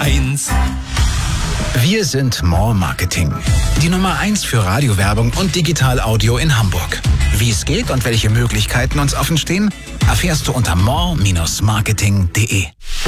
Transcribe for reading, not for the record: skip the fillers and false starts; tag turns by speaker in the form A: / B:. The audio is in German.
A: 1.
B: Wir sind More Marketing. Die Nummer 1 für Radiowerbung und Digital-Audio in Hamburg. Wie es geht und welche Möglichkeiten uns offen stehen, erfährst du unter more-marketing.de.